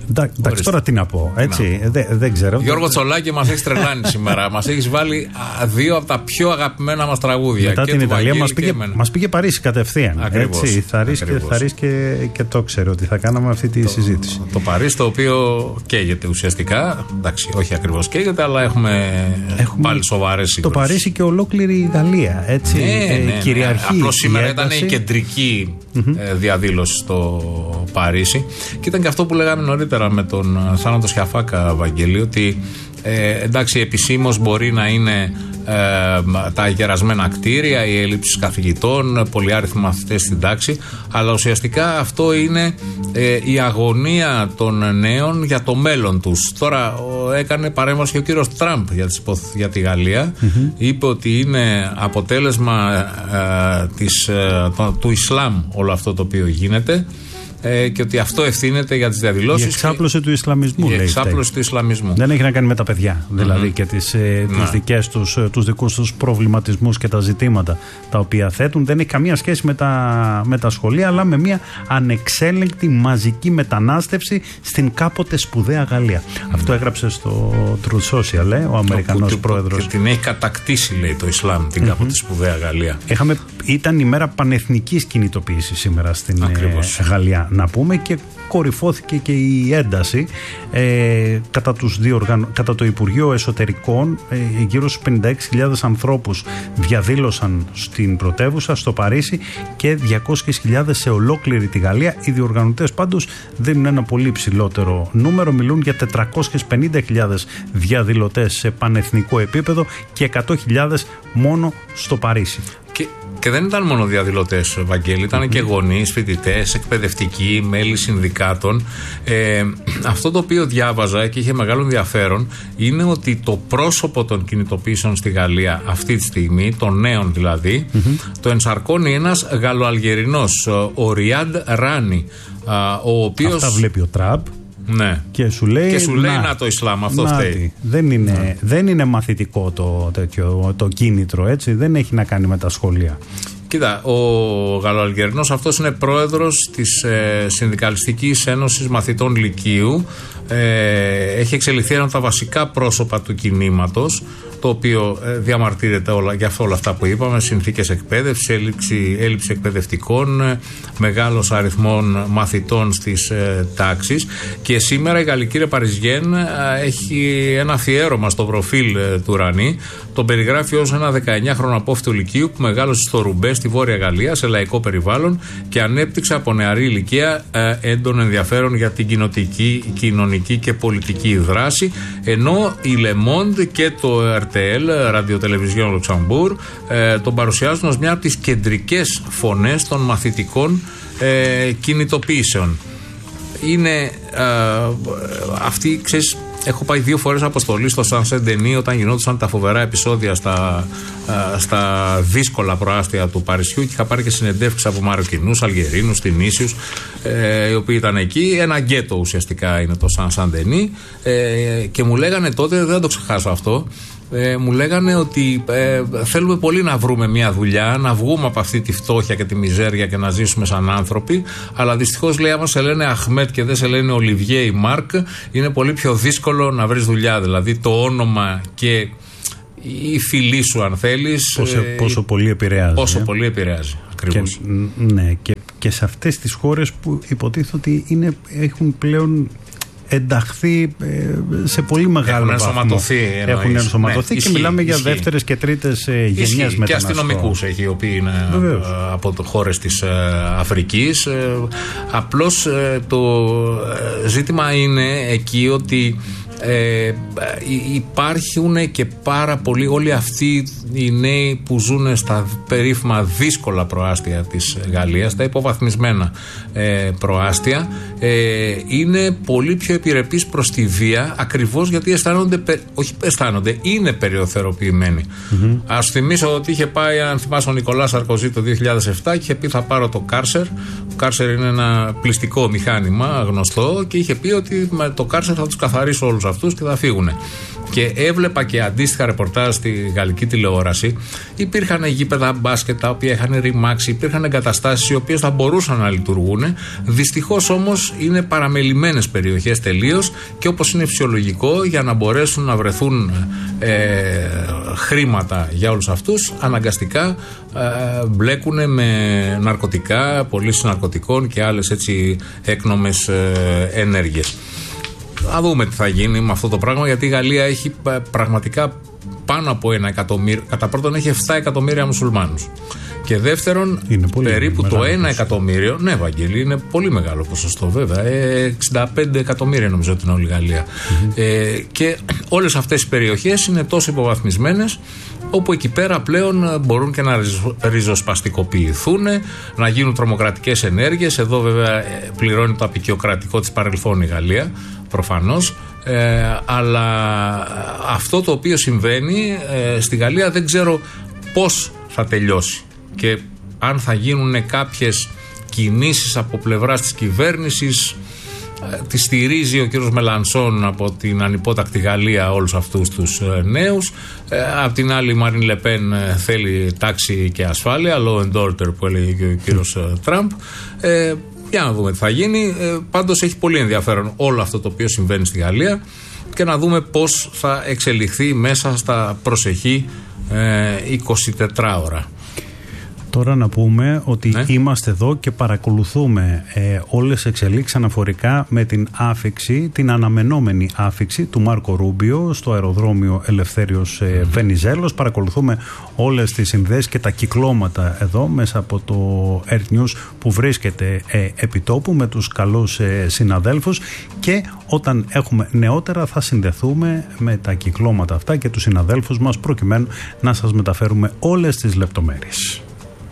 Εντάξει, τώρα τι να πω, έτσι, δεν ξέρω. Γιώργο Τσολάκη, μας έχεις τρελάνει σήμερα. Μας έχεις βάλει δύο από τα πιο αγαπημένα μας τραγούδια. Μετά και την Ιταλία μας πήγε Παρίσι κατευθείαν. Ακριβώς. Έτσι, θα ρίξει και το ξέρω ότι θα κάναμε αυτή τη συζήτηση. Το Παρίσι, το οποίο καίγεται ουσιαστικά. Εντάξει, όχι ακριβώς καίγεται, αλλά έχουμε πάλι σοβαρές σύγκρουσεις. Το Παρίσι και ολόκληρη η Γαλλία. Έτσι, κυριαρχεί. Απλώς σήμερα ήταν η κεντρική διαδήλωση στο Παρίσι. Και ήταν και αυτό που λέγαμε νωρίτερα με τον Θάνατο Σιαφάκα, Βαγγέλη, ότι εντάξει, επισήμως μπορεί να είναι τα γερασμένα κτίρια, η έλλειψη καθηγητών, πολυάριθμοι μαθητές στην τάξη, αλλά ουσιαστικά αυτό είναι η αγωνία των νέων για το μέλλον τους. Τώρα έκανε παρέμβαση και ο κύριος Τραμπ για τη Γαλλία. Είπε ότι είναι αποτέλεσμα του Ισλάμ όλο αυτό το οποίο γίνεται. Και ότι αυτό ευθύνεται για τις διαδηλώσεις. Η εξάπλωση του Ισλαμισμού. Η εξάπλωση του Ισλαμισμού. Δεν έχει να κάνει με τα παιδιά, δηλαδή, και τους δικούς τους προβληματισμούς και τα ζητήματα τα οποία θέτουν. Δεν έχει καμία σχέση με τα σχολεία, αλλά με μια ανεξέλεγκτη μαζική μετανάστευση στην κάποτε σπουδαία Γαλλία. Αυτό έγραψε στο Truth Social, ο Αμερικανός πρόεδρος. Και την έχει κατακτήσει, λέει, το Ισλάμ, την κάποτε σπουδαία Γαλλία. Ήταν ημέρα πανεθνικής κινητοποίησης σήμερα στην Γαλλία, να πούμε, και κορυφώθηκε και η ένταση κατά το Υπουργείο Εσωτερικών. Γύρω στους 56.000 ανθρώπους διαδήλωσαν στην πρωτεύουσα, στο Παρίσι, και 200.000 σε ολόκληρη τη Γαλλία. Οι διοργανωτές πάντως δίνουν ένα πολύ ψηλότερο νούμερο, μιλούν για 450.000 διαδηλωτές σε πανεθνικό επίπεδο και 100.000 μόνο στο Παρίσι. Και δεν ήταν μόνο διαδηλωτές, Βαγγέλη, ήταν και γονείς, φοιτητές, εκπαιδευτικοί, μέλη συνδικάτων. Αυτό το οποίο διάβαζα και είχε μεγάλο ενδιαφέρον είναι ότι το πρόσωπο των κινητοποιήσεων στη Γαλλία αυτή τη στιγμή, των νέων δηλαδή, το ενσαρκώνει ένας Γαλλοαλγερινός, ο Ριάντ Ράνι, ο οποίος... Αυτά βλέπει ο Τραμπ. Ναι. Και σου λέει να το Ισλάμ, αυτό φταίει. Δεν είναι μαθητικό το κίνητρο, έτσι, δεν έχει να κάνει με τα σχολεία. Κοίτα, ο Γαλλοαλγερινός αυτός είναι πρόεδρος της Συνδικαλιστικής Ένωσης Μαθητών Λυκείου. Έχει εξελιχθεί ένα από τα βασικά πρόσωπα του κινήματος, το οποίο διαμαρτύρεται για όλα αυτά που είπαμε: συνθήκες εκπαίδευσης, έλλειψη εκπαιδευτικών, μεγάλος αριθμών μαθητών στις τάξεις. Και σήμερα η Γαλλική Ρεπαριζιέν έχει ένα αφιέρωμα στο προφίλ του Ρανί. Τον περιγράφει ως ένα 19χρονο απόφοιτο λυκείου που μεγάλωσε στο Ρουμπέ, στη Βόρεια Γαλλία, σε λαϊκό περιβάλλον, και ανέπτυξε από νεαρή ηλικία έντονο ενδιαφέρον για την κοινωνική και πολιτική δράση. Ενώ η Le Monde και το RTL, Ραδιοτελεβιζιόν Λουξεμβούρ, τον παρουσιάζουν ως μια από τις κεντρικές φωνές των μαθητικών κινητοποιήσεων. Είναι αυτή, ξέρεις, έχω πάει 2 φορές αποστολή στο Σαν Σεντενί όταν γινόντουσαν τα φοβερά επεισόδια στα δύσκολα προάστια του Παρισιού, και είχα πάρει και συνεντεύξεις από Μαροκινούς, Αλγερίνους, Τινήσιους, οι οποίοι ήταν εκεί. Ένα γκέτο ουσιαστικά είναι το Σαν Σεντενί, και μου λέγανε τότε, δεν θα το ξεχάσω αυτό, μου λέγανε ότι θέλουμε πολύ να βρούμε μια δουλειά, να βγούμε από αυτή τη φτώχεια και τη μιζέρια και να ζήσουμε σαν άνθρωποι, αλλά δυστυχώς, λέει, άμα σε λένε Αχμέτ και δεν σε λένε Ολιβιέ ή Μάρκ, είναι πολύ πιο δύσκολο να βρεις δουλειά. Δηλαδή το όνομα και η φυλή σου, αν θέλεις, πόσο πολύ επηρεάζει. Πόσο πολύ επηρεάζει, ακριβώς. Και σε αυτές τις χώρες που υποτίθεται ότι έχουν πλέον ενταχθεί σε πολύ μεγάλο βαθμό. Έχουν ενσωματωθεί, και μιλάμε για δεύτερες και τρίτες γενιές μεταναστών. Και αστυνομικούς έχει, οι οποίοι είναι από χώρες της Αφρικής. Απλώς το ζήτημα είναι εκεί ότι υπάρχουν και πάρα πολλοί, όλοι αυτοί οι νέοι που ζουν στα περίφημα δύσκολα προάστια της Γαλλίας, τα υποβαθμισμένα προάστια, είναι πολύ πιο επιρρεπείς προς τη βία, ακριβώς γιατί είναι περιοθεροποιημένοι. Ας θυμίσω ότι είχε πάει, αν θυμάσαι, ο Νικολά Σαρκοζή το 2007 και είχε πει θα πάρω το Κάρσερ. Το Κάρσερ είναι ένα πληστικό μηχάνημα γνωστό, και είχε πει ότι με το Κάρσερ θα τους καθαρίσω όλους αυτούς και θα φύγουν. Και έβλεπα και αντίστοιχα ρεπορτάζ στη γαλλική τηλεόραση. Υπήρχαν γήπεδα μπάσκετ τα οποία είχαν ρημάξει, υπήρχαν εγκαταστάσεις οι οποίες θα μπορούσαν να λειτουργούν. Δυστυχώς όμως είναι παραμελημένες περιοχές τελείως, και όπως είναι φυσιολογικό, για να μπορέσουν να βρεθούν χρήματα για όλους αυτούς, αναγκαστικά μπλέκουν με ναρκωτικά, πωλήσεις ναρκωτικών και άλλες έτσι έκνομες ενέργειες. Θα δούμε τι θα γίνει με αυτό το πράγμα, γιατί η Γαλλία έχει πραγματικά πάνω από 1 εκατομμύριο. Κατά πρώτον, έχει 7 εκατομμύρια μουσουλμάνους. Και δεύτερον, περίπου το 1 εκατομμύριο. Ναι, Βαγγέλη, είναι πολύ μεγάλο ποσοστό, βέβαια. 65 εκατομμύρια νομίζω ότι είναι όλη η Γαλλία. Και όλες αυτές οι περιοχές είναι τόσο υποβαθμισμένες, όπου εκεί πέρα πλέον μπορούν και να ριζοσπαστικοποιηθούν, να γίνουν τρομοκρατικές ενέργειες. Εδώ, βέβαια, πληρώνει το απεικιοκρατικό της παρελθόν η Γαλλία, προφανώς. Αλλά αυτό το οποίο συμβαίνει στη Γαλλία δεν ξέρω πώς θα τελειώσει και αν θα γίνουν κάποιες κινήσεις από πλευράς της κυβέρνησης. Τη στηρίζει ο κύριος Μελανσόν από την ανυπότακτη Γαλλία όλους αυτούς τους νέους. Απ' την άλλη η Μαρίν Λεπέν θέλει τάξη και ασφάλεια, law and order που έλεγε και ο κύριος Τραμπ. Για να δούμε τι θα γίνει. Πάντως έχει πολύ ενδιαφέρον όλο αυτό το οποίο συμβαίνει στη Γαλλία και να δούμε πώς θα εξελιχθεί μέσα στα προσεχή 24 ώρα. Τώρα να πούμε ότι είμαστε εδώ και παρακολουθούμε όλες τις εξελίξεις αναφορικά με την άφιξη, την αναμενόμενη άφιξη του Μάρκο Ρούμπιο στο αεροδρόμιο Ελευθέριος Βενιζέλος. Παρακολουθούμε όλες τις συνδέσεις και τα κυκλώματα εδώ μέσα από το Earth News που βρίσκεται επιτόπου με τους καλούς συναδέλφους, και όταν έχουμε νεότερα θα συνδεθούμε με τα κυκλώματα αυτά και τους συναδέλφους μας προκειμένου να σας μεταφέρουμε όλες τις λεπτομέρειες.